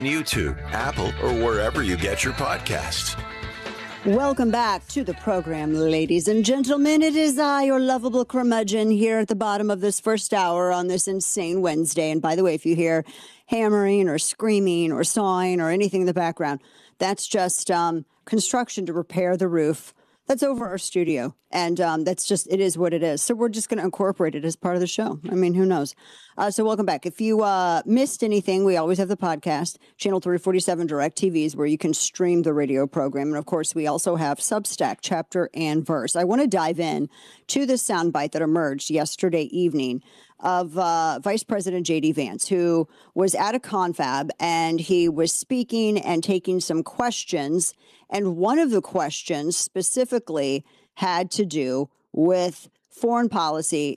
YouTube, Apple, or wherever you get your podcasts. Welcome back to the program, ladies and gentlemen. It is I, your lovable curmudgeon, here at the bottom of this first hour on this insane Wednesday. And by the way, if you hear hammering or screaming or sawing or anything in the background, that's just construction to repair the roof that's over our studio. And that's just, it is what it is. So we're just going to incorporate it as part of the show. I mean, who knows? So welcome back. If you missed anything, we always have the podcast, Channel 347 Direct TVs, where you can stream the radio program. And of course, we also have Substack, Chapter and Verse. I want to dive in to the soundbite that emerged yesterday evening of Vice President J.D. Vance, who was at a confab and he was speaking and taking some questions. And one of the questions specifically had to do with foreign policy,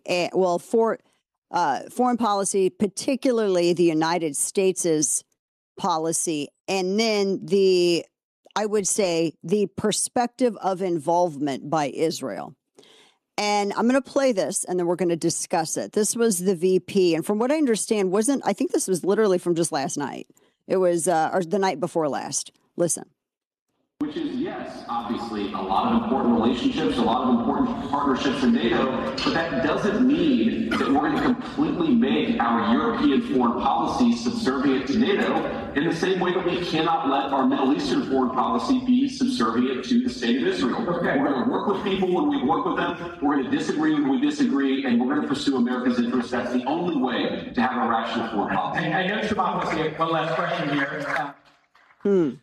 foreign policy, particularly the United States' policy, and then I would say, the perspective of involvement by Israel. And I'm going to play this, and then we're going to discuss it. This was the VP, and from what I understand, I think this was literally from just last night. It was or the night before last. Listen. Which is, yes, obviously a lot of important relationships, a lot of important partnerships in NATO, but that doesn't mean that we're going to completely make our European foreign policy subservient to NATO in the same way that we cannot let our Middle Eastern foreign policy be subservient to the state of Israel. Okay. We're going to work with people when we work with them. We're going to disagree when we disagree, and we're going to pursue America's interests. That's the only way to have a rational foreign policy. I know Shabbat wants to get one last question here.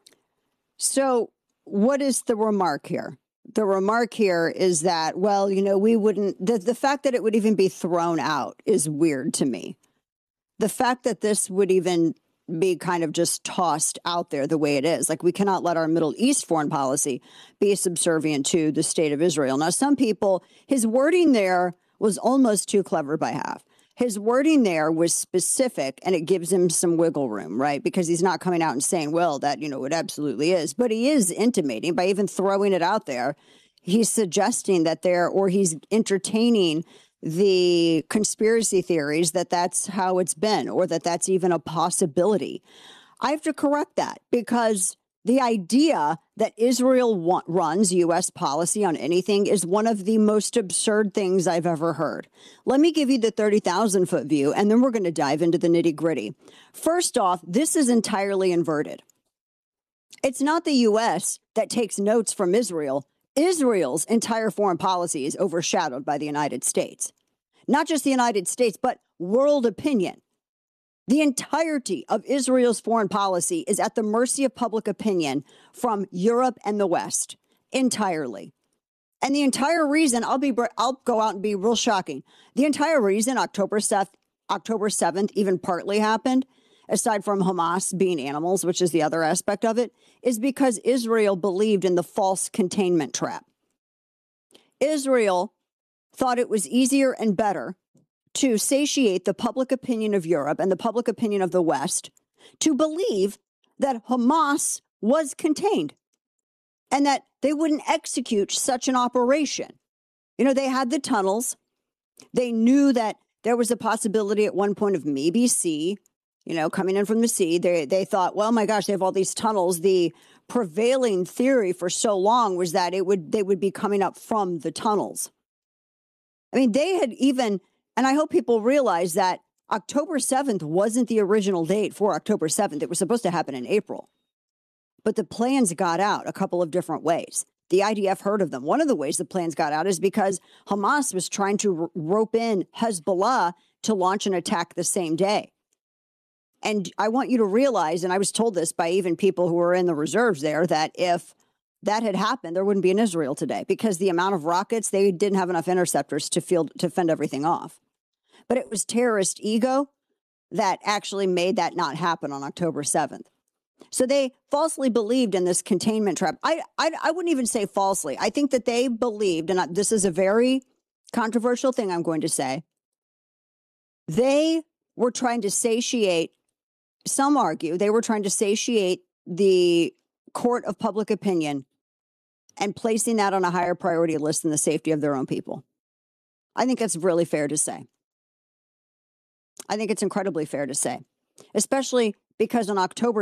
So what is the remark here? The remark here is that, well, we wouldn't, the fact that it would even be thrown out is weird to me. The fact that this would even be kind of just tossed out there the way it is, like we cannot let our Middle East foreign policy be subservient to the state of Israel. Now, some people, his wording there was almost too clever by half. His wording there was specific, and it gives him some wiggle room, right? Because he's not coming out and saying, well, that, it absolutely is. But he is intimating by even throwing it out there. He's suggesting that he's entertaining the conspiracy theories that that's how it's been, or that that's even a possibility. I have to correct that, because the idea that Israel runs U.S. policy on anything is one of the most absurd things I've ever heard. Let me give you the 30,000-foot view, and then we're going to dive into the nitty-gritty. First off, this is entirely inverted. It's not the U.S. that takes notes from Israel. Israel's entire foreign policy is overshadowed by the United States. Not just the United States, but world opinion. The entirety of Israel's foreign policy is at the mercy of public opinion from Europe and the West, entirely. And the entire reason, I'll go out and be real shocking. The entire reason October 7th even partly happened, aside from Hamas being animals, which is the other aspect of it, is because Israel believed in the false containment trap. Israel thought it was easier and better to satiate the public opinion of Europe and the public opinion of the West to believe that Hamas was contained and that they wouldn't execute such an operation. They had the tunnels. They knew that there was a possibility at one point of maybe sea, coming in from the sea. They thought, well, my gosh, they have all these tunnels. The prevailing theory for so long was that they would be coming up from the tunnels. I mean, they had even... And I hope people realize that October 7th wasn't the original date for October 7th. It was supposed to happen in April. But the plans got out a couple of different ways. The IDF heard of them. One of the ways the plans got out is because Hamas was trying to rope in Hezbollah to launch an attack the same day. And I want you to realize, and I was told this by even people who were in the reserves there, that if that had happened, there wouldn't be an Israel today, because the amount of rockets, they didn't have enough interceptors to fend everything off. But it was terrorist ego that actually made that not happen on October 7th. So they falsely believed in this containment trap. I wouldn't even say falsely. I think that they believed, and this is a very controversial thing I'm going to say, they were trying to satiate, some argue, they were trying to satiate the court of public opinion and placing that on a higher priority list than the safety of their own people. I think that's really fair to say. I think it's incredibly fair to say, especially because on October